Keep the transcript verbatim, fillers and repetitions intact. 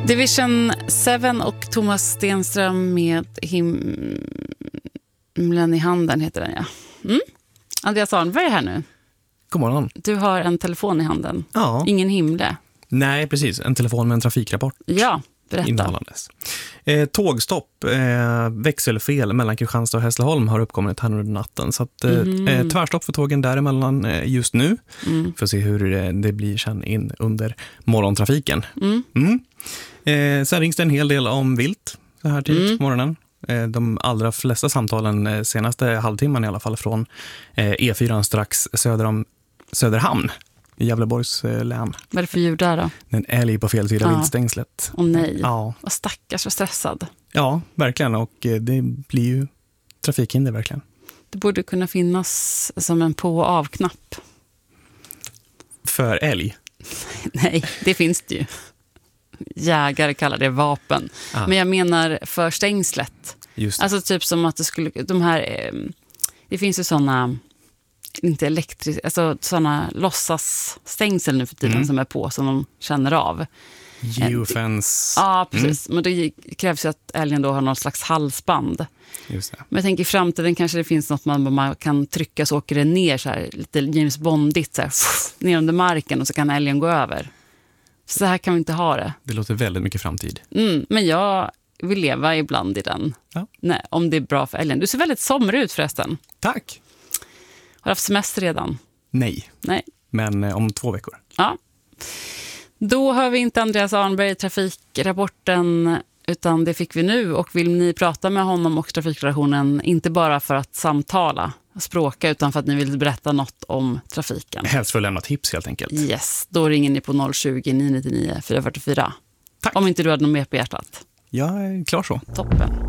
Division Seven och Thomas Stenström med Himlen i handen heter den, ja. Mm. Andreas Arnberg är här nu. God morgon. Du har en telefon i handen. Ja. Ingen himle. Nej, precis. En telefon med en trafikrapport. Ja, berätta. Innehållandes. Eh, tågstopp, eh, växelfel mellan Kristianstad och Hässleholm har uppkommit här under natten. Så att, eh, mm. tvärstopp för tågen däremellan eh, just nu. Mm. För att se hur eh, det blir sen in under morgontrafiken. Mm. Mm. Eh, sen rings det en hel del om vilt så här tidigt mm. på morgonen. Eh, de allra flesta samtalen eh, senaste halvtimman i alla fall från eh, E fyra strax söder om Söderhamn i Gävleborgs eh, län. Vad är det för djur där då? En älg på fel sida ja. viltstängslet. Åh nej, ja. vad stackars, vad stressad. Ja, verkligen. Och eh, det blir ju trafikhinder verkligen. Det borde kunna finnas som en på- och av-knapp. För älg? Nej, det finns det ju. Jägare kallar det vapen. Ah. Men jag menar för stängslet. Just det. Alltså typ som att det skulle, de här, det finns ju sådana, inte elektriskt, alltså sådana låtsasstängsel nu för tiden mm. som är på som de känner av. Geofence. Ja, precis. Mm. Men det krävs ju att älgen då har någon slags halsband. Just det. Men jag tänker i framtiden kanske det finns något man, man kan trycka så åker det ner så här, lite James Bondigt så här, pff, ner under marken och så kan älgen gå över. Så här kan vi inte ha det. Det låter väldigt mycket framtid. Mm, men jag vill leva ibland i den. Ja. Nej, om det är bra för älgen. Du ser väldigt somrig ut förresten. Tack. Har du haft semester redan? Nej. Nej. Men eh, om två veckor. Ja. Då hör vi inte Andreas Arnberg i trafikrapporten, utan det fick vi nu. Och vill ni prata med honom och trafikredaktionen, inte bara för att samtala och språka, utan för att ni vill berätta något om trafiken. Helst för att lämna tips helt enkelt. Yes, då ringer ni på noll tjugo, nio nio nio, fyra fyra fyra. Tack. Om inte du hade något mer på hjärtat. Jag är klar så. Toppen.